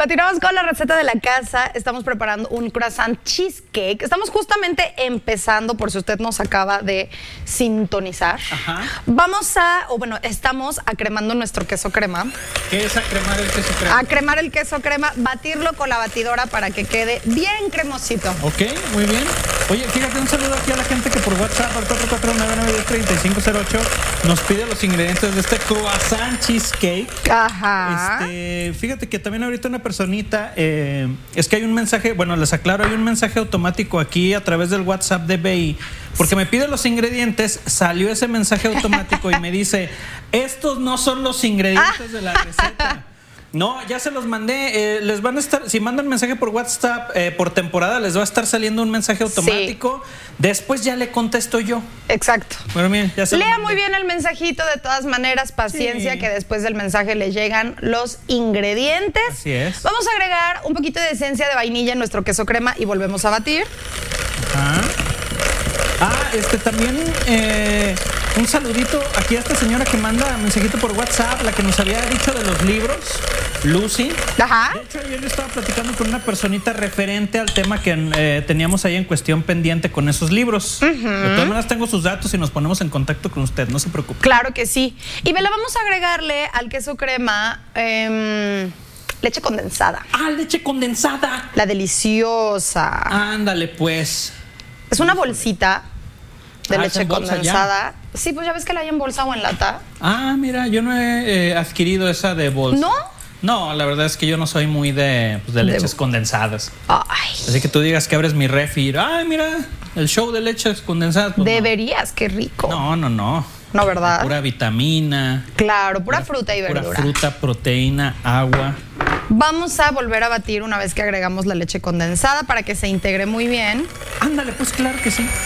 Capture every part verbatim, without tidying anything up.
Continuamos con la receta de la casa. Estamos preparando un croissant cheesecake. Estamos justamente empezando, por si usted nos acaba de sintonizar. Ajá. Vamos a, o bueno, estamos acremando nuestro queso crema. ¿Qué es acremar el queso crema? Acremar el queso crema, batirlo con la batidora para que quede bien cremosito. Ok, muy bien. Oye, fíjate, un saludo aquí a la gente que por WhatsApp al cuatro cuatro nueve nueve uno tres cinco cero ocho nos pide los ingredientes de este croissant cheesecake. Ajá. Este, fíjate que también ahorita una personita, eh, es que hay un mensaje, bueno, les aclaro, hay un mensaje automático aquí a través del WhatsApp de B I, porque me pide los ingredientes, salió ese mensaje automático y me dice, estos no son los ingredientes de la receta. No, ya se los mandé, eh, les van a estar, si mandan mensaje por WhatsApp eh, por temporada, les va a estar saliendo un mensaje automático, sí. Después ya le contesto yo. Exacto. Bueno, miren, ya se Lea muy bien el mensajito, de todas maneras, paciencia, sí. Que después del mensaje le llegan los ingredientes. Así es. Vamos a agregar un poquito de esencia de vainilla en nuestro queso crema y volvemos a batir. Ajá. Ah, este también eh, un saludito aquí a esta señora que manda mensajito por WhatsApp, la que nos había dicho de los libros, Lucy. Ajá. De hecho, ayer yo estaba platicando con una personita referente al tema que eh, teníamos ahí en cuestión pendiente con esos libros. Uh-huh. De todas maneras tengo sus datos y nos ponemos en contacto con usted, no se preocupe. Claro que sí. Y Bela, vamos a agregarle al queso crema eh, leche condensada. Ah, leche condensada. La deliciosa. Ándale, pues. Es una bolsita de ah, leche condensada. Ya. Sí, pues ya ves que la hay en bolsa o en lata. Ah, mira, yo no he eh, adquirido esa de bolsa. ¿No? No, la verdad es que yo no soy muy de, pues, de leches de... condensadas. Ay. Así que tú digas que abres mi refri y, ay, mira, el show de leches condensadas. Pues deberías, no. Qué rico. No, no, no. No, ¿verdad? Pura vitamina. Claro, pura, pura fruta y verdura. Pura fruta, proteína, agua. Vamos a volver a batir una vez que agregamos la leche condensada para que se integre muy bien. Ándale, pues claro que sí.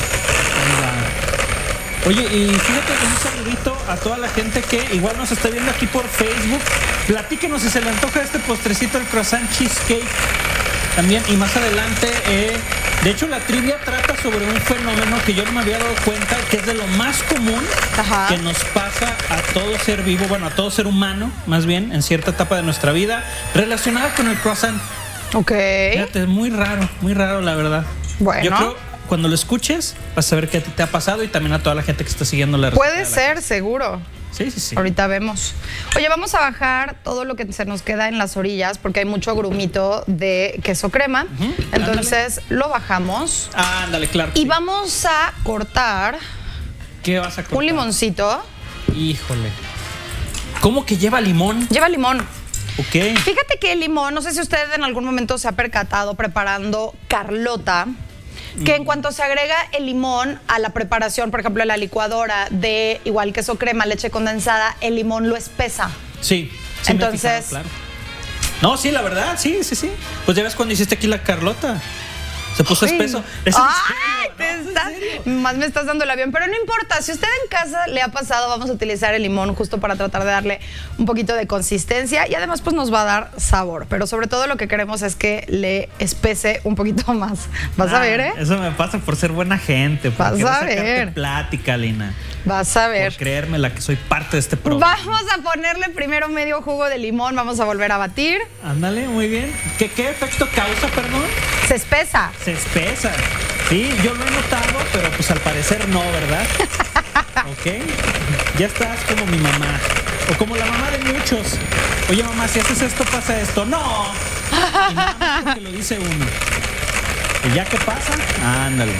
Oye, y fíjate, un saludito a toda la gente que igual nos está viendo aquí por Facebook. Platíquenos si se le antoja este postrecito, el croissant cheesecake. También, y más adelante, eh, de hecho la trivia trata sobre un fenómeno que yo no me había dado cuenta, que es de lo más común. Ajá. Que nos pasa a todo ser vivo, bueno, a todo ser humano, más bien, en cierta etapa de nuestra vida, relacionada con el croissant. Ok. Fíjate, es muy raro, muy raro, la verdad. Bueno. Yo creo, cuando lo escuches, vas a ver que a ti te ha pasado y también a toda la gente que está siguiendo la receta. Puede ser, casa. Seguro. Sí, sí, sí. Ahorita vemos. Oye, vamos a bajar todo lo que se nos queda en las orillas porque hay mucho grumito de queso crema. Uh-huh. Entonces, ándale. Lo bajamos. Ah, ándale, claro. Y sí. Vamos a cortar. ¿Qué vas a cortar? Un limoncito. Híjole. ¿Cómo que lleva limón? Lleva limón. Ok. Fíjate que el limón, no sé si usted en algún momento se ha percatado preparando Carlota, que en cuanto se agrega el limón a la preparación, por ejemplo, a la licuadora de igual queso crema, leche condensada, el limón lo espesa. Sí. sí Entonces. Me he fijado, claro. No, sí, la verdad, sí, sí, sí. Pues ya ves cuando hiciste aquí la Carlota. Se puso Ay. espeso. Ay, te no, estás, más me estás dando el avión. Pero no importa, si usted en casa le ha pasado, vamos a utilizar el limón justo para tratar de darle un poquito de consistencia y además pues nos va a dar sabor. Pero sobre todo lo que queremos es que le espese un poquito más. Vas ah, a ver, ¿eh? Eso me pasa por ser buena gente. Por Vas a ver. Plática, Lina. Vas a ver. Por creérmela que soy parte de este programa. Vamos a ponerle primero medio jugo de limón. Vamos a volver a batir. Ándale, muy bien. ¿Qué, qué efecto causa, perdón? Se espesa. Se espesa. Sí, yo lo he notado, pero pues al parecer no, ¿verdad? Ok. Ya estás como mi mamá. O como la mamá de muchos. Oye, mamá, si haces esto, pasa esto. ¡No! Y nada más porque lo dice uno. ¿Y ya qué pasa? Ándale.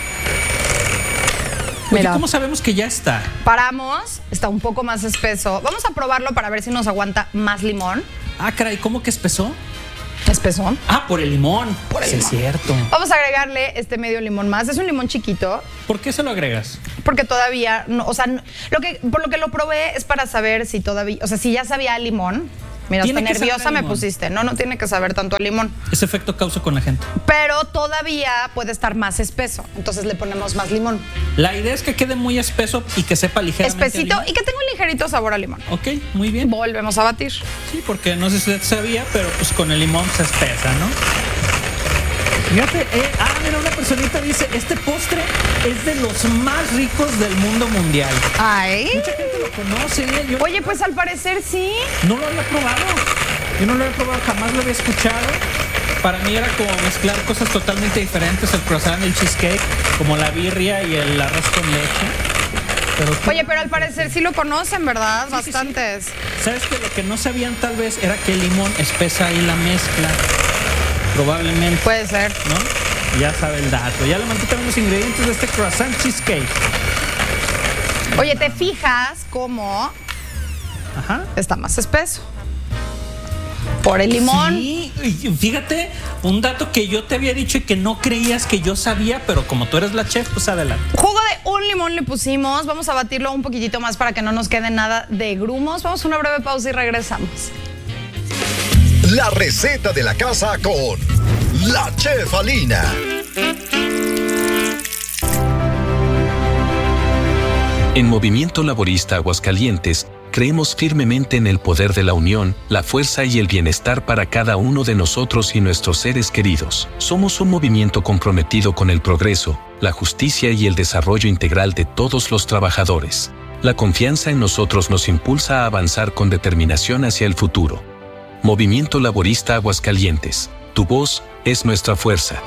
Oye, mira, ¿cómo sabemos que ya está? Paramos, está un poco más espeso. Vamos a probarlo para ver si nos aguanta más limón. Ah, caray, ¿cómo que espesó? ¿Espesón? Ah, por el limón. Por el sí, limón. Es cierto. Vamos a agregarle este medio limón más. Es un limón chiquito. ¿Por qué se lo agregas? Porque todavía, no, o sea, no, lo que, por lo que lo probé es para saber si todavía, o sea, si ya sabía a limón. Mira, hasta nerviosa me pusiste. No, no tiene que saber tanto a limón. Ese efecto causa con la gente. Pero todavía puede estar más espeso. Entonces le ponemos más limón. La idea es que quede muy espeso y que sepa ligeramente espesito y que tenga un ligerito sabor a limón. Ok, muy bien. Volvemos a batir. Sí, porque no sé si usted sabía, pero pues con el limón se espesa, ¿no? Fíjate, eh, ah, mira, una personita dice, este postre es de los más ricos del mundo mundial. Ay. Mucha gente lo conoce. ¿eh? Yo, Oye, pues al parecer sí. No lo había probado. Yo no lo había probado, jamás lo había escuchado. Para mí era como mezclar cosas totalmente diferentes, el croissant, el cheesecake, como la birria y el arroz con leche. Pero Oye, pero al parecer sí lo conocen, ¿verdad? Sí, Bastantes. sí, sí. ¿Sabes que lo que no sabían tal vez era que el limón espesa ahí la mezcla? Probablemente. Puede ser. ¿No? Ya sabe el dato. Ya le mandé también los ingredientes de este croissant cheesecake. Oye, ¿te fijas cómo Ajá. está más espeso? Por el limón. Sí, fíjate, un dato que yo te había dicho y que no creías que yo sabía, pero como tú eres la chef, pues adelante. Jugo de un limón le pusimos. Vamos a batirlo un poquitito más para que no nos quede nada de grumos. Vamos a una breve pausa y regresamos. La receta de la casa con la Chef Alina. En Movimiento Laborista Aguascalientes, creemos firmemente en el poder de la unión, la fuerza y el bienestar para cada uno de nosotros y nuestros seres queridos. Somos un movimiento comprometido con el progreso, la justicia y el desarrollo integral de todos los trabajadores. La confianza en nosotros nos impulsa a avanzar con determinación hacia el futuro. Movimiento Laborista Aguascalientes. Tu voz es nuestra fuerza.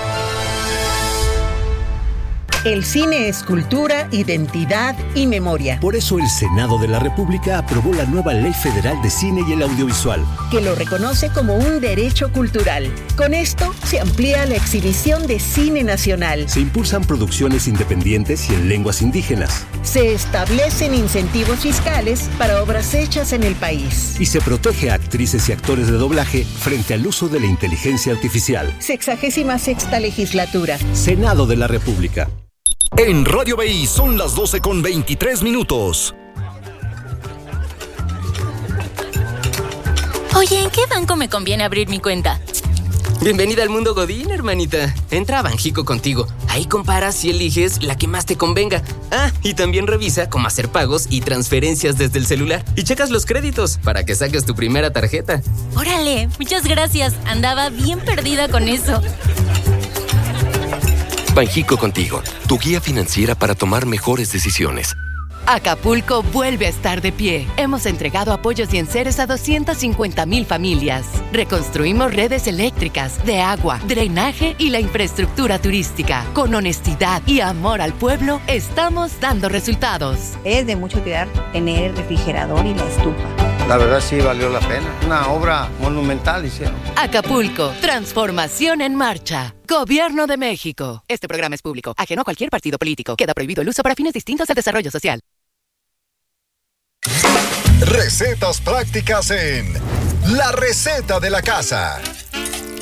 El cine es cultura, identidad y memoria. Por eso el Senado de la República aprobó la nueva Ley Federal de Cine y el Audiovisual, que lo reconoce como un derecho cultural. Con esto se amplía la exhibición de cine nacional. Se impulsan producciones independientes y en lenguas indígenas. Se establecen incentivos fiscales para obras hechas en el país. Y se protege a actrices y actores de doblaje frente al uso de la inteligencia artificial. Sexagésima sexta legislatura. Senado de la República. En Radio B I son las doce con veintitrés minutos. Oye, ¿en qué banco me conviene abrir mi cuenta? Bienvenida al mundo Godín, hermanita. Entra a Banjico Contigo. Ahí comparas y eliges la que más te convenga. Ah, y también revisa cómo hacer pagos y transferencias desde el celular. Y checas los créditos para que saques tu primera tarjeta. Órale, muchas gracias. Andaba bien perdida con eso. Banjico Contigo, tu guía financiera para tomar mejores decisiones. Acapulco vuelve a estar de pie. Hemos entregado apoyos y enseres a doscientas cincuenta mil familias. Reconstruimos redes eléctricas, de agua, drenaje y la infraestructura turística. Con honestidad y amor al pueblo, estamos dando resultados. Es de mucho cuidar tener el refrigerador y la estufa. La verdad sí valió la pena. Una obra monumental hicieron. Acapulco, transformación en marcha. Gobierno de México. Este programa es público, ajeno a cualquier partido político. Queda prohibido el uso para fines distintos al desarrollo social. Recetas prácticas en La Receta de la Casa.